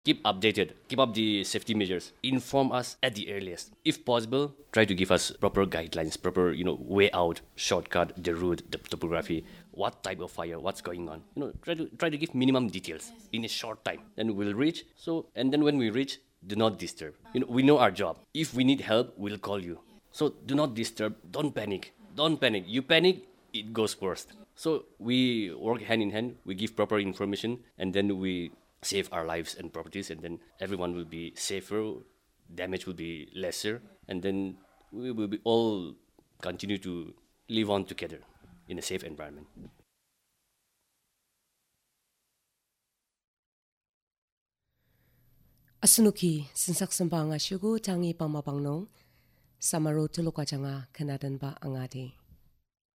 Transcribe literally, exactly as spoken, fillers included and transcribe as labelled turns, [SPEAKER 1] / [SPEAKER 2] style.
[SPEAKER 1] Keep updated, keep up the safety measures, inform us at the earliest. If possible, try to give us proper guidelines, proper, you know, way out, shortcut, the route, the topography, what type of fire, what's going on. You know, try to try to give minimum details in a short time. Then we'll reach. So, and then when we reach, do not disturb. You know, we know our job. If we need help, we'll call you. So do not disturb, don't panic. Don't panic. You panic, it goes worst. So we work hand in hand, we give proper information, and then we save our lives and properties, and then everyone will be safer, damage will be lesser, and then we will be all continue to live on together in a safe environment.
[SPEAKER 2] Asunuki sinsak sembanga syugu tangi pamapangno samaro tuluka janga kanadan ba angadi.